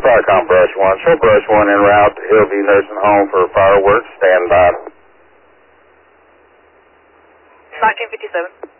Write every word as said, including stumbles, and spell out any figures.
Firecom Brush one. Show Brush one en route to Hillview Nursing Home for fireworks. Stand by. nineteen fifty-seven.